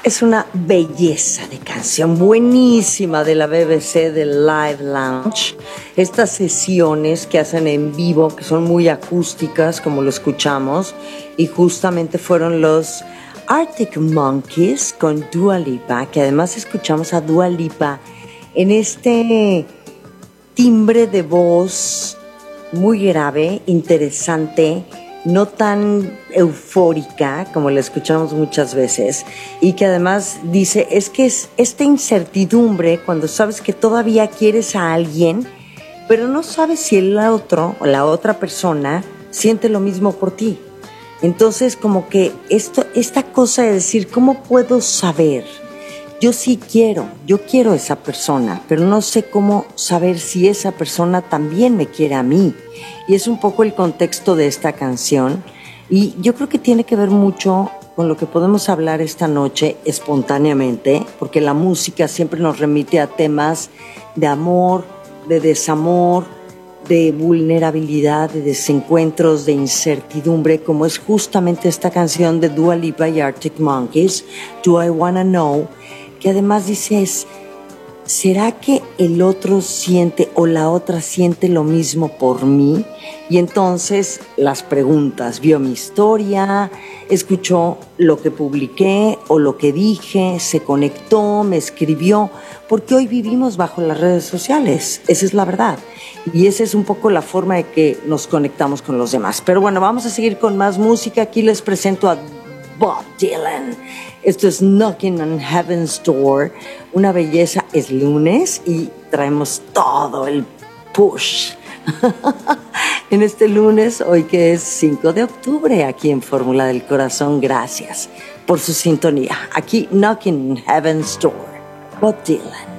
Es una belleza de canción, buenísima de la BBC del Live Lounge. Estas sesiones que hacen en vivo, que son muy acústicas, como lo escuchamos, y justamente fueron los Arctic Monkeys con Dua Lipa, que además escuchamos a Dua Lipa en este timbre de voz muy grave, interesante, no tan eufórica como la escuchamos muchas veces, y que además dice, es que es esta incertidumbre cuando sabes que todavía quieres a alguien, pero no sabes si el otro o la otra persona siente lo mismo por ti. Entonces como que esta cosa de decir, ¿cómo puedo saber? Yo quiero a esa persona, pero no sé cómo saber si esa persona también me quiere a mí. Y es un poco el contexto de esta canción. Y yo creo que tiene que ver mucho con lo que podemos hablar esta noche espontáneamente, porque la música siempre nos remite a temas de amor, de desamor, de vulnerabilidad, de desencuentros, de incertidumbre, como es justamente esta canción de Dua Lipa y Arctic Monkeys, Do I Wanna Know, que además dices, ¿será que el otro siente o la otra siente lo mismo por mí? Y entonces las preguntas, vio mi historia, escuchó lo que publiqué o lo que dije, se conectó, me escribió, porque hoy vivimos bajo las redes sociales, esa es la verdad. Y esa es un poco la forma de que nos conectamos con los demás. Pero bueno, vamos a seguir con más música. Aquí les presento a Bob Dylan. Esto es Knocking on Heaven's Door. Una belleza, es lunes y traemos todo el push. En este lunes, hoy que es 5 de octubre, aquí en Fórmula del Corazón. Gracias por su sintonía. Aquí Knocking on Heaven's Door, Bob Dylan.